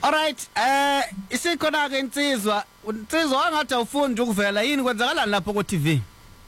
Alright, isikhona ke insizwa angathi awufundi ukuvela yini kwenzakalani lapho ku TV?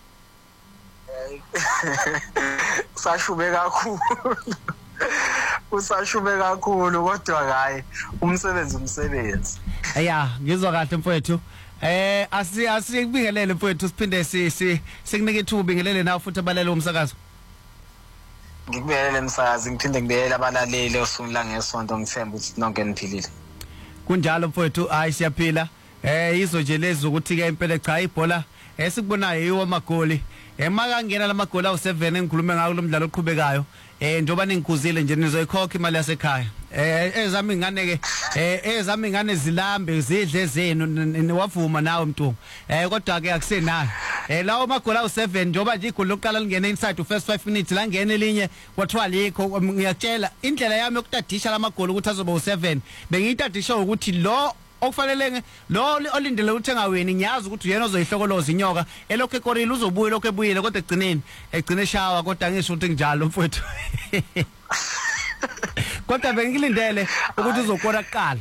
Usashume kakhulu kodwa hayi umsebenzi. Yeah, ngizwa kahle mfowethu. Asibingelele mfowethu siphinde sikunike ithuba ubingelele nawe futhi abalele umsakazo. Ngikubelele umsakazi ngiphinde ngibelele abalaleli osungula ngesonto ngithemba ukuthi nonke niphilile. Kunjalo mfowethu, hayi siyaphila. Izo nje lezi ukuthi ke impela cha ibhola esikubonayo yiwo amagoli. Maka ngena lamagoli awu7 engikhulume ngawo lo mdlalo oqhubekayo. Njoba ningikuzile nje nizoyikhokha imali yasekhaya. Ezami ingane zilambe zidle zenu wavuma nawe mntu. Kodwa ke akusenayo. Lawo magoli awu7 njoba nje igoli lokuqala lingene inside first 5 minutes la ngene elinye kwathiwa likho ngiyatshela indlela yami yokutadisha lamagoli ukuthi azoba u7 bengiyitadisha ukuthi lo okufanele lo olindele ukuthi engawini ngiyazi ukuthi uyena ozoyihlokoloza inyoka elokho ekorile uzobuya lokho ebuyile kodwa egcine shawa kodwa ngisho ukuthi njalo mfowethu. Kodwa bengilindele ukuthi uzokora kuqala.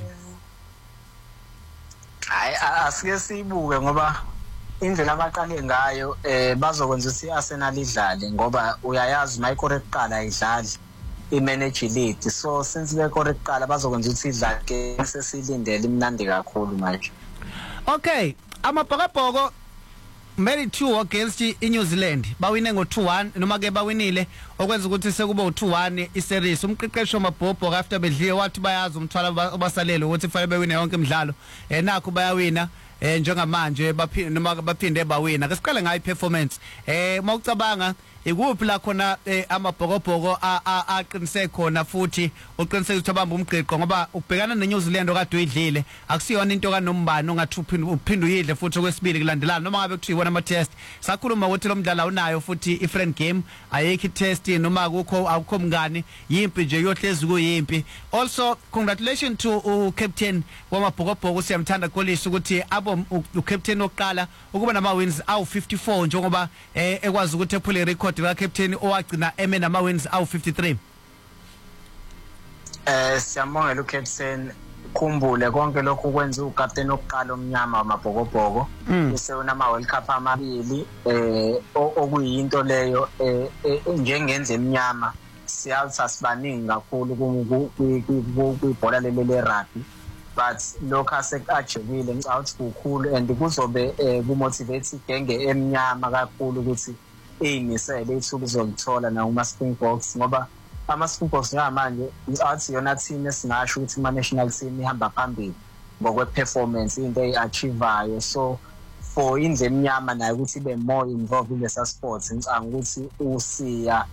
Hayi asike sibuke ngoba indlela abaqale ngayo bazokwenza ukuthi iArsenal idlale ngoba uyayazi mayikore kuqala ayidlali imanage lead, so since bekore kuqala bazokwenza ukuthi idlale ke sesilindele imnandi kakhulu manje. Okay, amabhokabhoko Mary 2 against iNew Zealand bawine ngo2-1 noma ke bawinile okwenza ukuthi sekuba u2-1 iseries. Umqeqeshi wamabhobho after bedliwe wathi bayazi umthwala abasalele ukuthi kufanele bewine yonke imidlalo nakho bayawina njengamanje baphinde bawina. Ke siqale ngayo performance mawucabanga ikuphi la khona amabhokobhoko aqinise khona futhi uqiniseke ukuthi abamba umgqiqo ngoba ubhekana neNew Zealand okade uyidlile akusiyona into kanombani ongathi uphinde uyidle futhi okwesibili kulandelana noma ngabe kuthiwa ibona ama test. Sakhuluma ukuthi lo mdlalo unayo futhi i-friend game ayikho test noma akukho mngani yimpi nje yohlezi kuyimpi. Also congratulations to captain wamabhokobhoko siyamthanda Kolisi ukuthi abo ucaptain oqala ukuba nama wins awu54 njengoba ekwazi ukuthi ephule record la captain owagcina nama wins awu53. Siyambongela uCaptain, khumbule konke lokho kwenza uCaptain oqala omnyama wamabhokobhoko usewona ama World Cup amabili okuyinto leyo njengenze emnyama siyazi asibaningi kakhulu kwibhola leli le-rugby, but lokho asekajekile ngicabanga ukuthi kukhulu and kuzobe kumotivate igenge emnyama kakhulu ukuthi imisele ithuba izolithola na uma Springboks ngoba ama Springboks ngamanje athi yona team esingasho ukuthi ama national team ihamba phambili ngokwe performance into eyiachievayo. So for indle emnyama nayo ukuthi ibe more involved in lesa sports ngicabanga ukuthi usiya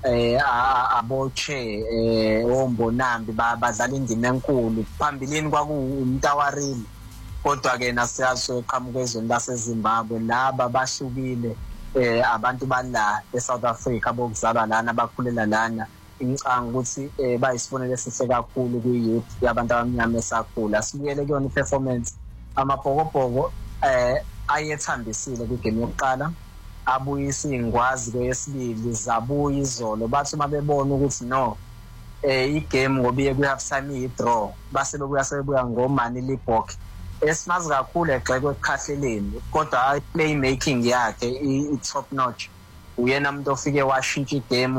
aboche ombonambi badlala indima enkulu phambilini kwakuumtawarili kodwa ke nasiyazi eqhamuka ezweni laseZimbabwe laba bahlukile abantu bala eSouth Africa bokuzalwa lana bakhulela lana ngicanga ukuthi bayisibonelo esihle kakhulu kuyouth yabantu abamnyama esakhula. Sibuyele kuyona iperformance amabhokobhoko ayethambisile kwigame yokuqala abuyisa ingwazi kweyesibili zabuya izolo bathi mabebona ukuthi no igame ngobiye kuhalf time idraw base bebuya ngomani Libok esimazi kakhulu egxeke ekukhahleleni kodwa playmaking yakhe i top notch uyena umuntu ofike washintsha igame